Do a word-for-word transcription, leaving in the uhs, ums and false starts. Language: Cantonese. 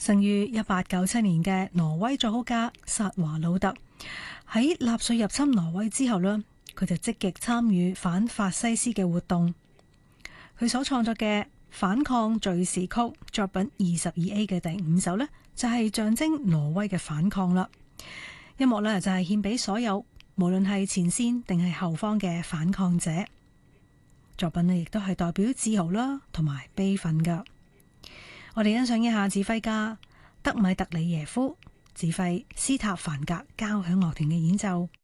生於一八九七年嘅挪威作曲家薩華魯特，喺納粹入侵挪威之後呢，佢就積極參與反法西斯嘅活動。佢所創作嘅反抗敘事曲作品二十二 A 嘅第五首呢，就係象徵挪威嘅反抗啦。音樂呢，就係獻俾所有無論係前線定係後方嘅反抗者。作品呢亦都係代表自豪啦，同埋悲憤噶。我哋欣賞一下指揮家德米特里耶夫指揮斯塔凡格交響樂團嘅演奏。